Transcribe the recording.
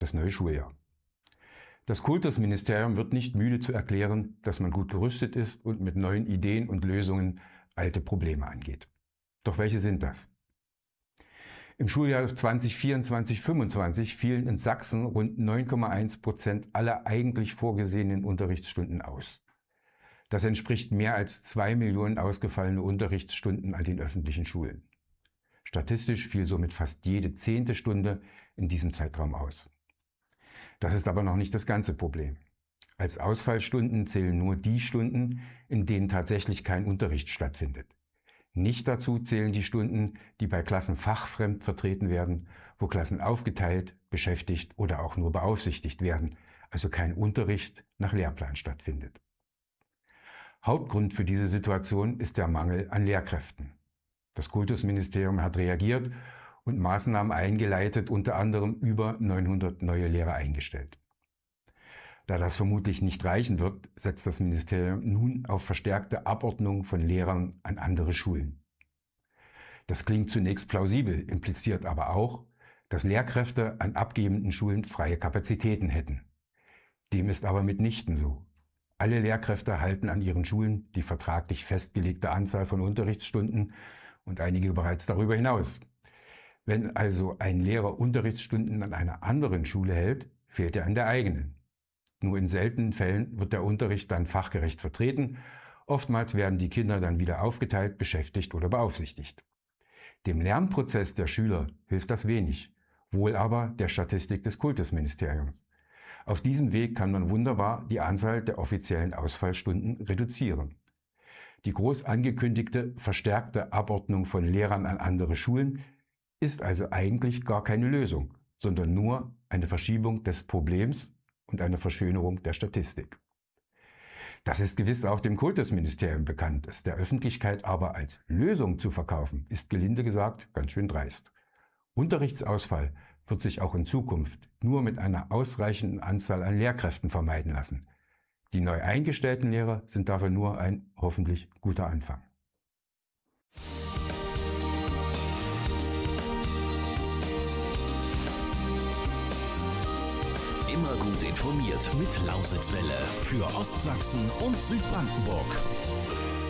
das neue Schuljahr. Das Kultusministerium wird nicht müde zu erklären, dass man gut gerüstet ist und mit neuen Ideen und Lösungen alte Probleme angeht. Doch welche sind das? Im Schuljahr 2024/25 fielen in Sachsen rund 9,1% aller eigentlich vorgesehenen Unterrichtsstunden aus. Das entspricht mehr als 2 Millionen ausgefallene Unterrichtsstunden an den öffentlichen Schulen. Statistisch fiel somit fast jede 10. Stunde in diesem Zeitraum aus. Das ist aber noch nicht das ganze Problem. Als Ausfallstunden zählen nur die Stunden, in denen tatsächlich kein Unterricht stattfindet. Nicht dazu zählen die Stunden, die bei Klassen fachfremd vertreten werden, wo Klassen aufgeteilt, beschäftigt oder auch nur beaufsichtigt werden, also kein Unterricht nach Lehrplan stattfindet. Hauptgrund für diese Situation ist der Mangel an Lehrkräften. Das Kultusministerium hat reagiert und Maßnahmen eingeleitet, unter anderem über 900 neue Lehrer eingestellt. Da das vermutlich nicht reichen wird, setzt das Ministerium nun auf verstärkte Abordnung von Lehrern an andere Schulen. Das klingt zunächst plausibel, impliziert aber auch, dass Lehrkräfte an abgebenden Schulen freie Kapazitäten hätten. Dem ist aber mitnichten so. Alle Lehrkräfte halten an ihren Schulen die vertraglich festgelegte Anzahl von Unterrichtsstunden und einige bereits darüber hinaus. Wenn also ein Lehrer Unterrichtsstunden an einer anderen Schule hält, fehlt er an der eigenen. Nur in seltenen Fällen wird der Unterricht dann fachgerecht vertreten. Oftmals werden die Kinder dann wieder aufgeteilt, beschäftigt oder beaufsichtigt. Dem Lernprozess der Schüler hilft das wenig, wohl aber der Statistik des Kultusministeriums. Auf diesem Weg kann man wunderbar die Anzahl der offiziellen Ausfallstunden reduzieren. Die groß angekündigte verstärkte Abordnung von Lehrern an andere Schulen ist also eigentlich gar keine Lösung, sondern nur eine Verschiebung des Problems und eine Verschönerung der Statistik. Das ist gewiss auch dem Kultusministerium bekannt, es der Öffentlichkeit aber als Lösung zu verkaufen, ist gelinde gesagt ganz schön dreist. Unterrichtsausfall wird sich auch in Zukunft nur mit einer ausreichenden Anzahl an Lehrkräften vermeiden lassen. Die neu eingestellten Lehrer sind dafür nur ein hoffentlich guter Anfang. Immer gut informiert mit Lausitzwelle für Ostsachsen und Südbrandenburg.